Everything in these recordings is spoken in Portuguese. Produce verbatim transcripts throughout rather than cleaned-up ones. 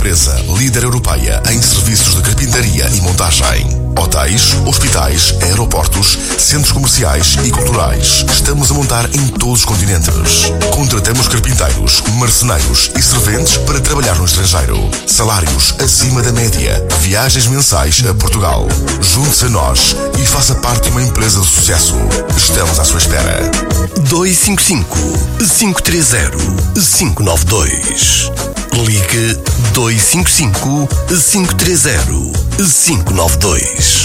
empresa líder europeia em serviços de carpintaria e montagem. Hotéis, hospitais, aeroportos, centros comerciais e culturais. Estamos a montar em todos os continentes. Contratamos carpinteiros, marceneiros e serventes para trabalhar no estrangeiro. Salários acima da média. Viagens mensais a Portugal. Junte-se a nós e faça parte de uma empresa de sucesso. Estamos à sua espera. dois cinco cinco, cinco três zero, cinco nove dois. Ligue dois cinco cinco, cinco três zero, cinco nove dois.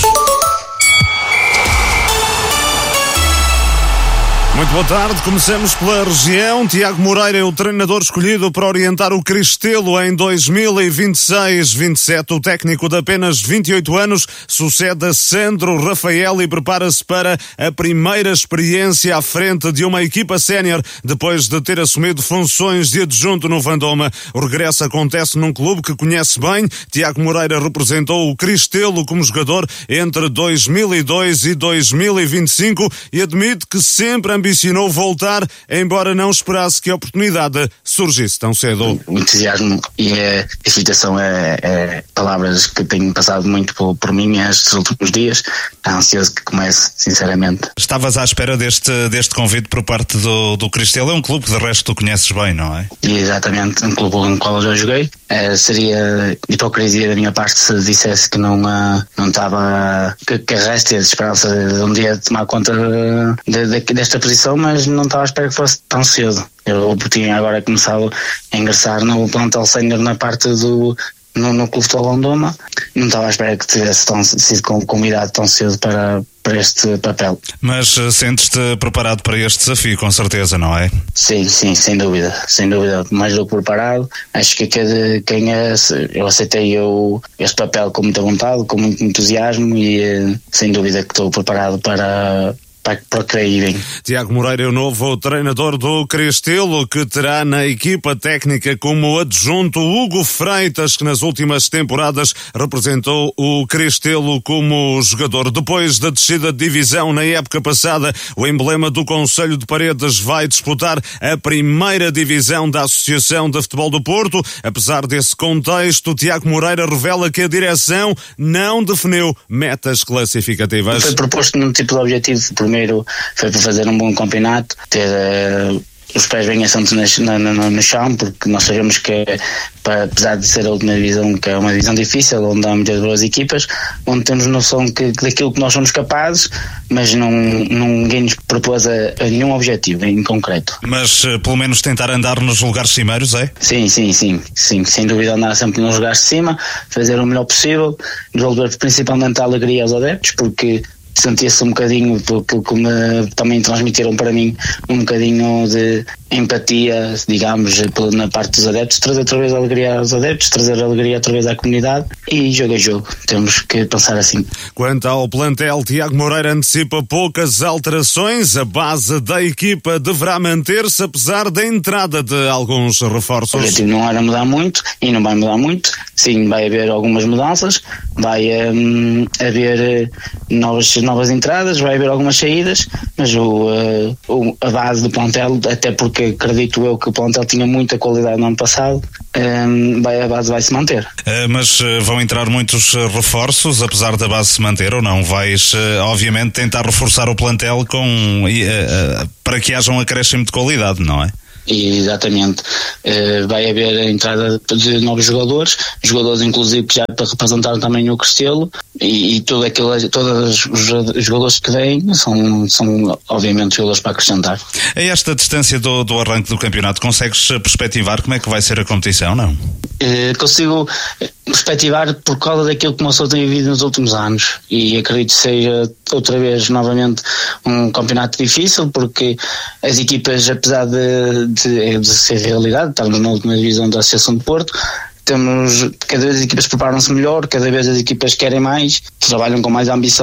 Muito boa tarde, começamos pela região. Tiago Moreira é o treinador escolhido para orientar o Cristelo em dois mil e vinte e seis vinte e sete. O técnico de apenas vinte e oito anos sucede a Sandro Rafael e prepara-se para a primeira experiência à frente de uma equipa sénior depois de ter assumido funções de adjunto no Vandoma. O regresso acontece num clube que conhece bem. Tiago Moreira representou o Cristelo como jogador entre dois mil e dois e dois mil e vinte e cinco e admite que sempre ambicionou voltar, embora não esperasse que a oportunidade surgisse tão cedo. O entusiasmo e a excitação é, é palavras que tenho passado muito por, por mim estes últimos dias. Está ansioso que comece, sinceramente. Estavas à espera deste, deste convite por parte do, do Cristelo? É um clube que de resto tu conheces bem, não é? Exatamente, um clube no qual eu já joguei. Uh, seria hipocrisia da minha parte se dissesse que não, uh, não estava, que, que resta de esperança de um dia tomar conta de, de, desta posição, mas não estava à espera que fosse tão cedo. Eu tinha agora começado a ingressar no plantel sénior na parte do no, no Clube de Vandoma. Não estava à espera que tivesse tão, sido convidado tão cedo para, para este papel. Mas uh, sentes-te preparado para este desafio, com certeza, não é? Sim, sim, sem dúvida, sem dúvida, mais do que preparado. Acho que cada, quem é, eu aceitei eu, este papel com muita vontade, com muito entusiasmo e uh, sem dúvida que estou preparado para para, para caírem. Tiago Moreira é o novo treinador do Cristelo, que terá na equipa técnica como adjunto Hugo Freitas, que nas últimas temporadas representou o Cristelo como jogador. Depois da descida de divisão na época passada, o emblema do Concelho de Paredes vai disputar a primeira divisão da Associação de Futebol do Porto. Apesar desse contexto, Tiago Moreira revela que a direção não definiu metas classificativas. Foi proposto num tipo de objetivo. Primeiro foi para fazer um bom campeonato, ter uh, os pés bem assentos no, no, no chão, porque nós sabemos que, para, apesar de ser a última divisão, que é uma divisão difícil, onde há muitas boas equipas, onde temos noção que, daquilo que nós somos capazes, mas não, não, ninguém nos propôs a, a nenhum objetivo em concreto. Mas uh, pelo menos tentar andar nos lugares cimeiros, é? Sim, sim, sim, sim, sem dúvida andar sempre nos lugares de cima, fazer o melhor possível, devolver principalmente a alegria aos adeptos, porque sentia-se um bocadinho, pelo que me também transmitiram para mim, um bocadinho de empatia, digamos, na parte dos adeptos, trazer outra vez a alegria aos adeptos, trazer a alegria outra vez à comunidade e jogo a jogo. Temos que pensar assim. Quanto ao plantel, Tiago Moreira antecipa poucas alterações. A base da equipa deverá manter-se, apesar da entrada de alguns reforços. O objetivo não era mudar muito e não vai mudar muito. Sim, vai haver algumas mudanças, vai hum, haver novas, novas entradas, vai haver algumas saídas, mas o, uh, a base do plantel, até porque acredito eu que o plantel tinha muita qualidade no ano passado, um, vai, a base vai se manter. Uh, mas uh, vão entrar muitos uh, reforços, apesar da base se manter ou não? Vais, uh, obviamente, tentar reforçar o plantel com, uh, uh, para que haja um acréscimo de qualidade, não é? Exatamente, uh, vai haver a entrada de novos jogadores, jogadores inclusive que já representaram também o Cristelo, e, e tudo aquilo, todos os jogadores que vêm são, são obviamente jogadores para acrescentar. A esta distância do, do arranque do campeonato, consegues perspectivar como é que vai ser a competição, não? Uh, consigo perspectivar por causa daquilo que nós só tem vivido nos últimos anos, e acredito que seja outra vez novamente um campeonato difícil, porque as equipas, apesar de, de, de ser realidade, estamos na última divisão da Associação de Porto, temos, cada vez as equipas preparam-se melhor, cada vez as equipas querem mais, trabalham com mais ambição,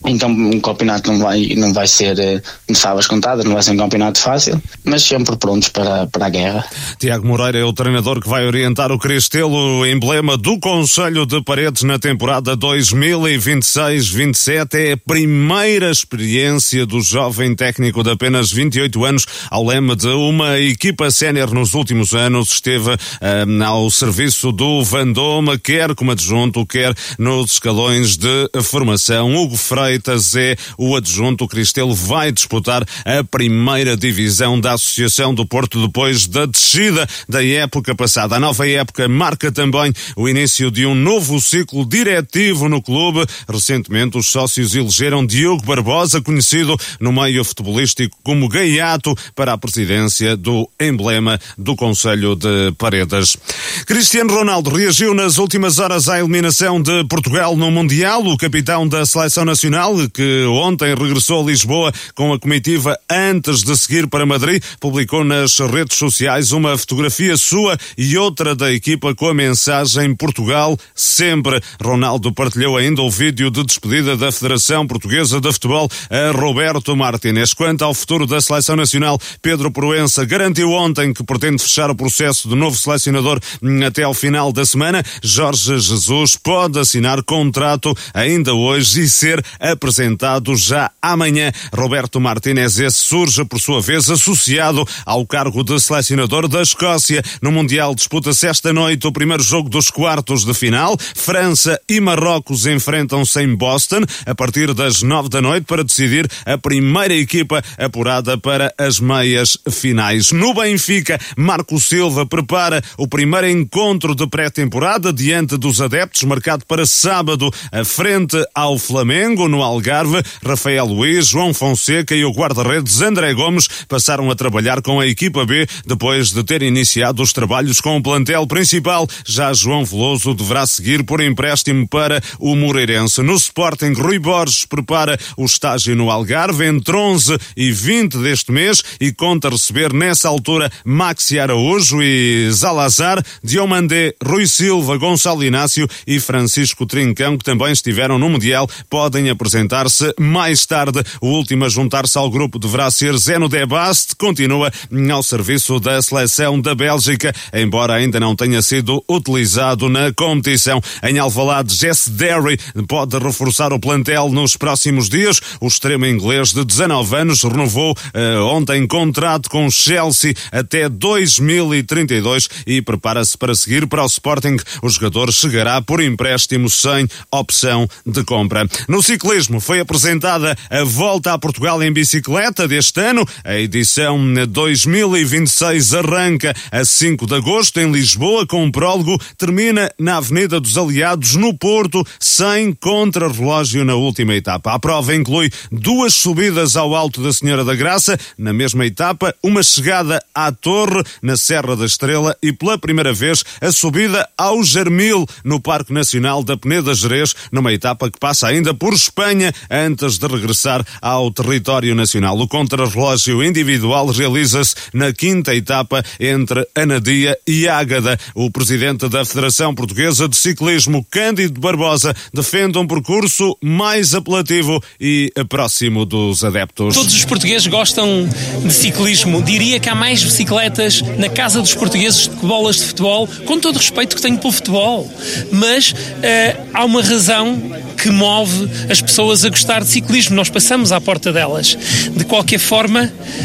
então o campeonato não vai, não vai ser de favas contadas, não vai ser um campeonato fácil, mas sempre prontos para, para a guerra. Tiago Moreira é o treinador que vai orientar o Cristelo, emblema do Concelho de Paredes na temporada dois mil e vinte e seis vinte e sete. É a primeira experiência do jovem técnico de apenas vinte e oito anos ao leme de uma equipa sénior nos últimos anos. Esteve um, ao serviço do Vandoma, quer como adjunto, quer nos escalões de formação. Hugo Freitas é o adjunto. O Cristelo vai disputar a primeira divisão da Associação do Porto depois da descida da época passada. A nova época marca também o início de um novo ciclo diretivo no clube. Recentemente os sócios elegeram Diogo Barbosa, conhecido no meio futebolístico como Gaiato, para a presidência do emblema do Concelho de Paredes. Cristiano Ronaldo reagiu nas últimas horas à eliminação de Portugal no Mundial. O capitão da Seleção Nacional, que ontem regressou a Lisboa com a comitiva antes de seguir para Madrid, publicou nas redes sociais uma fotografia sua e outra da equipa com a mensagem Portugal sempre. Ronaldo partilhou ainda o vídeo de despedida da Federação Portuguesa de Futebol a Roberto Martínez. Quanto ao futuro da Seleção Nacional, Pedro Proença garantiu ontem que pretende fechar o processo do novo selecionador até ao final da semana. Jorge Jesus pode assinar contrato ainda hoje e ser apresentado já amanhã. Roberto Martínez esse surge, por sua vez, associado ao cargo de selecionador da Escócia. No Mundial disputa-se esta noite o primeiro jogo dos quartos de final. França e Marrocos enfrentam-se em Boston a partir das nove da noite para decidir a primeira equipa apurada para as meias finais. No Benfica, Marco Silva prepara o primeiro encontro de pré-temporada diante dos adeptos, marcado para sábado, a frente ao Flamengo, no Algarve. Rafael Luiz, João Fonseca e o guarda-redes André Gomes passaram a trabalhar com a equipa B depois de ter iniciado os trabalhos com o plantel principal. Já João Veloso deverá seguir por empréstimo para o Moreirense. No Sporting, Rui Borges prepara o estágio no Algarve entre onze e vinte deste mês e conta receber nessa altura Maxi Araújo e Zalazar, Diomandé, Rui Silva, Gonçalo Inácio e Francisco Trincão, que também estiveram no Mundial, podem apresentar-se mais tarde. O último a juntar-se ao grupo deverá ser Zeno de Bast, continua ao serviço da seleção da Bélgica, embora ainda não tenha sido utilizado na competição. Em Alvalade, Jesse Derry pode reforçar o plantel nos próximos dias. O extremo inglês de dezanove anos renovou uh, ontem contrato com o Chelsea até dois mil e trinta e dois e prepara-se para seguir para o Sporting. O jogador chegará por empréstimo sem opção de compra. No ciclismo foi apresentada a Volta a Portugal em bicicleta deste ano. A edição dois mil e vinte e seis arranca a cinco de agosto em Lisboa com um prólogo, termina na Avenida dos Aliados no Porto, sem contrarrelógio na última etapa. A prova inclui duas subidas ao Alto da Senhora da Graça, na mesma etapa uma chegada à Torre na Serra da Estrela e pela primeira vez a subida ao Jarmil no Parque Nacional da Peneda Gerês, numa etapa que passa ainda por Espanha antes de regressar ao território nacional. O contrarrelógio individual realiza-se na quinta etapa entre Anadia e Ágada. O presidente da Federação Portuguesa de Ciclismo, Cândido Barbosa, defende um percurso mais apelativo e próximo dos adeptos. Todos os portugueses gostam de ciclismo. Diria que há mais bicicletas na casa dos portugueses do que bolas de futebol, com todo o respeito que tenho pelo futebol. Mas uh, há uma razão que move as pessoas a gostar de ciclismo. Nós passamos à porta delas. De qualquer forma,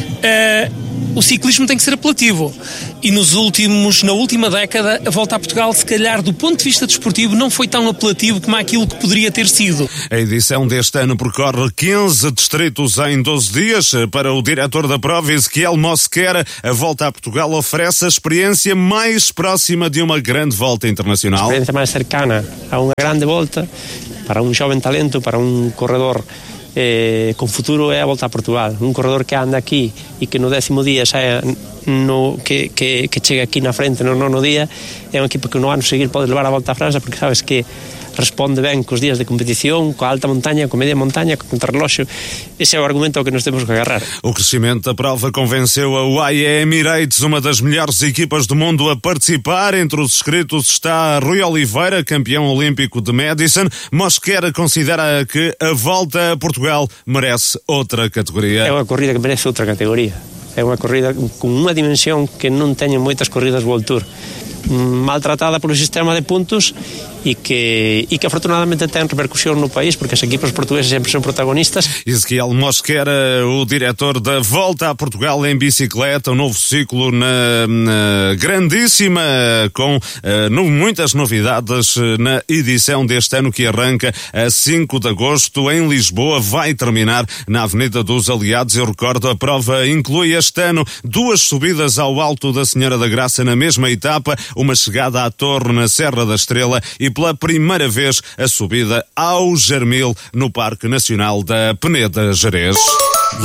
uh, o ciclismo tem que ser apelativo. E nos últimos, na última década, a Volta a Portugal, se calhar, do ponto de vista desportivo, não foi tão apelativo como aquilo que poderia ter sido. A edição deste ano percorre quinze distritos em doze dias. Para o diretor da prova, Ezequiel Mosquera, a Volta a Portugal oferece a experiência mais próxima de uma grande volta internacional. A experiência mais cercana a uma grande volta, para um jovem talento, para um corredor Eh, con futuro é a Volta a Portugal, un corredor que anda aquí e que no décimo día xa é no, que, que, que chegue aquí na frente no nono día, é un equipo que no ano seguir pode levar a Volta a França, porque sabes que responde ben cos días de competición, coa alta montaña, coa media montaña, co contrarreloxo. Ese é o argumento ao que nos temos que agarrar. O crescimento da prova convenceu a U A E Emirates, uma das melhores equipas do mundo, a participar. Entre os inscritos está Rui Oliveira, campeão olímpico de Madison. Mosquera considera que a Volta a Portugal merece outra categoria. É unha corrida que merece outra categoría. É unha corrida con unha dimensión que non teñen moitas corridas World Tour, maltratada polo sistema de puntos e que, e que afortunadamente ten repercusión no país, porque as equipas portugueses sempre son protagonistas. Ezequiel Mosquera, o diretor da Volta a Portugal em bicicleta, um novo ciclo na, na grandíssima, com uh, no, muitas novidades na edição deste ano, que arranca a cinco de agosto em Lisboa, vai terminar na Avenida dos Aliados. Eu recordo, a prova inclui este ano duas subidas ao Alto da Senhora da Graça na mesma etapa, uma chegada à Torre na Serra da Estrela e pela primeira vez a subida ao Jarmil no Parque Nacional da Peneda Gerês.